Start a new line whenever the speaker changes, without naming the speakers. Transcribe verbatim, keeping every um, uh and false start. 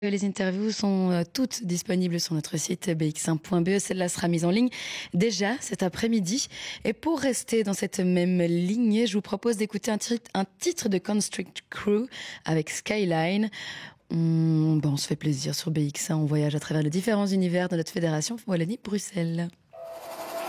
Les interviews sont euh, toutes disponibles sur notre site b x un point b e. Celle-là sera mise en ligne déjà cet après-midi. Et pour rester dans cette même lignée, je vous propose d'écouter un, titre- un titre de Constrict Crew avec Skyline. On, bon, on se fait plaisir sur B X un, on voyage à travers les différents univers de notre fédération Wallonie-Bruxelles.